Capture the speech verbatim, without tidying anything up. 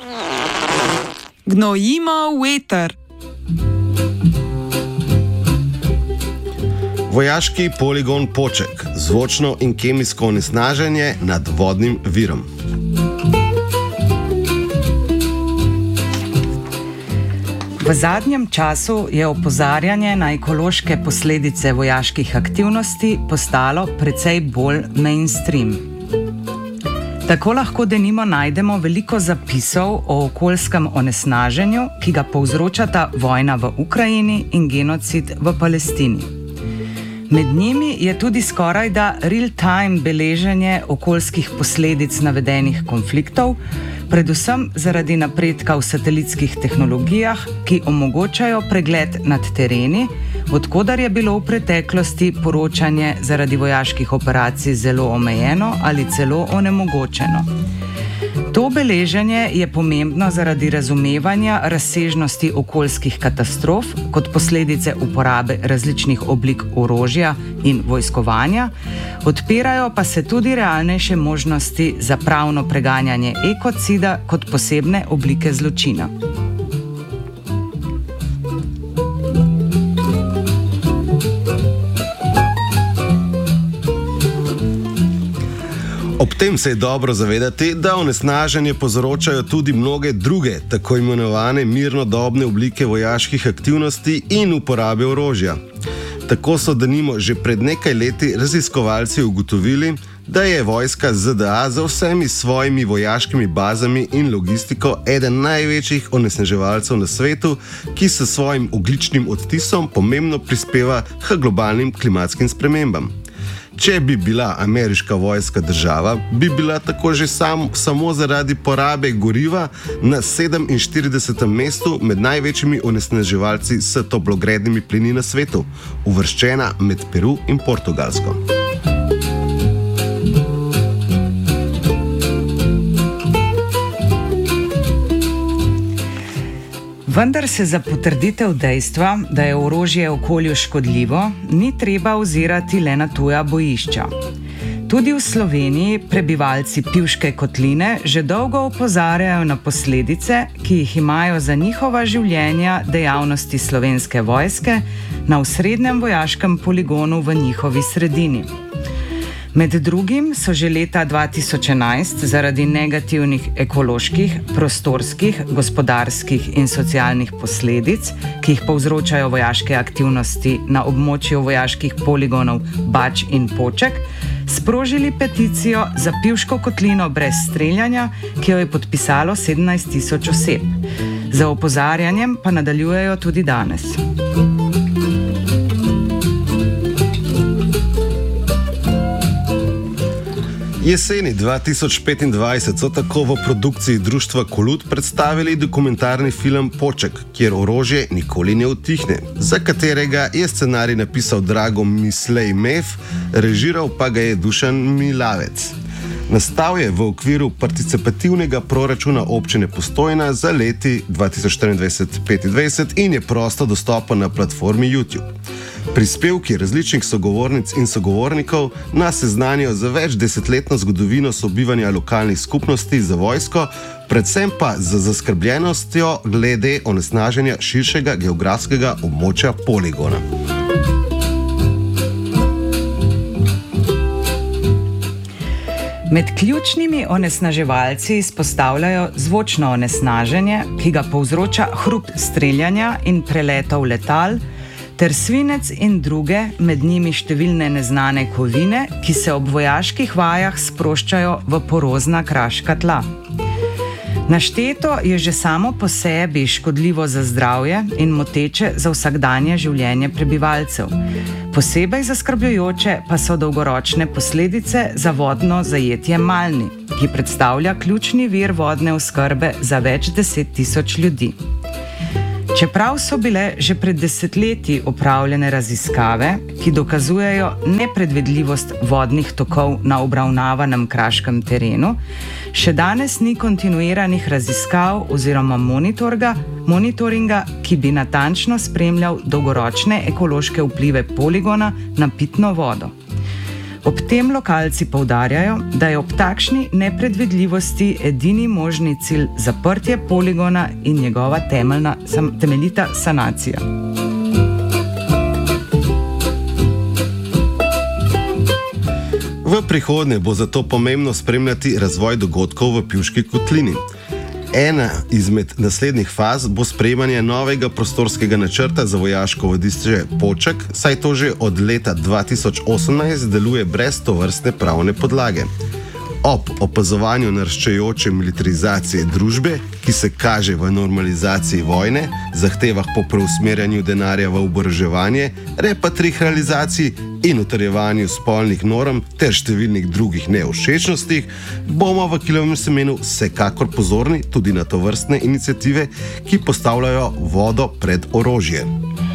Gnojimo veter. Vojaški poligon Poček, zvočno in kemijsko onesnaženje nad vodnim virom. V zadnjem času je opozarjanje na ekološke posledice vojaških aktivnosti postalo precej bolj mainstream. Tako lahko denimo najdemo veliko zapisov o okoljskem onesnaženju, ki ga povzročata vojna v Ukrajini in genocid v Palestini. Med njimi je tudi skorajda real-time beleženje okoljskih posledic navedenih konfliktov, predvsem zaradi napredka v satelitskih tehnologijah, ki omogočajo pregled nad tereni, odkudar je bilo v preteklosti poročanje zaradi vojaških operacij zelo omejeno ali celo onemogočeno. To beleženje je pomembno zaradi razumevanja razsežnosti okoljskih katastrof kot posledice uporabe različnih oblik orožja in vojskovanja, odpirajo pa se tudi realnejše možnosti za pravno preganjanje ekocida kot posebne oblike zločina. Ob tem se je dobro zavedati, da onesnaženje povzročajo tudi mnoge druge, tako imenovane mirnodobne oblike vojaških aktivnosti in uporabe orožja. Tako so denimo že pred nekaj leti raziskovalci ugotovili, da je vojska Z D A za vsemi svojimi vojaškimi bazami in logistiko eden največjih onesnaževalcev na svetu, ki s svojim ogljičnim odtisom pomembno prispeva k globalnim klimatskim spremembam. Če bi bila ameriška vojska država, bi bila tako že sam, samo zaradi porabe goriva na sedeminštiridesetem mestu med največjimi onesnaževalci s toplogrednimi plini na svetu, uvrščena med Peru in Portugalsko. Vendar se za potrditev dejstva, da je orožje okolju škodljivo, ni treba ozirati le na tuja bojišča. Tudi v Sloveniji prebivalci Pivške kotline že dolgo opozarjajo na posledice, ki jih imajo za njihova življenja dejavnosti Slovenske vojske na osrednjem vojaškem poligonu v njihovi sredini. Med drugim so že leta dva tisoč enajst zaradi negativnih ekoloških, prostorskih, gospodarskih in socialnih posledic, ki jih povzročajo vojaške aktivnosti na območju vojaških poligonov Bač in Poček, sprožili peticijo za Pivško kotlino brez streljanja, ki jo je podpisalo sedemnajst tisoč oseb. Za opozarjanjem pa nadaljujejo tudi danes. Jeseni dva tisoč petindvajset so tako v produkciji društva Kolud predstavili dokumentarni film Poček, kjer orožje nikoli ne utihne, za katerega je scenarij napisal Drago Mislej Mef, režiral pa ga je Dušan Milavec. Nastal je v okviru participativnega proračuna občine Postojna za leti dva tisoč štiriindvajset do petindvajset in je prosto dostopen na platformi YouTube. Prispevki različnih sogovornic in sogovornikov nas seznanijo za več desetletno zgodovino sobivanja lokalnih skupnosti za vojsko, predvsem pa z zaskrbljenostjo glede onesnaženja širšega geografskega območja poligona. Med ključnimi onesnaževalci izpostavljajo zvočno onesnaženje, ki ga povzroča hrup streljanja in preletov letal, ter svinec in druge, med njimi številne neznane kovine, ki se ob vojaških vajah sproščajo v porozna kraška tla. Našteto je že samo po sebi škodljivo za zdravje in moteče za vsakdanje življenje prebivalcev. Posebej zaskrbljujoče pa so dolgoročne posledice za vodno zajetje Malni, ki predstavlja ključni vir vodne oskrbe za več deset tisoč ljudi. Čeprav so bile že pred desetletji opravljene raziskave, ki dokazujejo nepredvidljivost vodnih tokov na obravnavanem kraškem terenu, še danes ni kontinuiranih raziskav oziroma monitorga, monitoringa, ki bi natančno spremljal dolgoročne ekološke vplive poligona na pitno vodo. Ob tem lokalci poudarjajo, da je ob takšni nepredvidljivosti edini možni cilj zaprtje poligona in njegova temeljna, sam, temeljita sanacija. V prihodnje bo zato pomembno spremljati razvoj dogodkov v Pivški kotlini. Ena izmed naslednjih faz bo sprejemanje novega prostorskega načrta za vojaško vadišče Poček, saj to že od leta dva tisoč osemnajst deluje brez tovrstne pravne podlage. Ob opazovanju naraščajoče militarizacije družbe, ki se kaže v normalizaciji vojne, zahtevah po preusmerjanju denarja v oboroževanje, repatrializaciji in utrjevanju spolnih norm ter številnih drugih nevšečnostih, bomo v Kilovem semenu vsekakor pozorni tudi na tovrstne iniciative, ki postavljajo vodo pred orožje.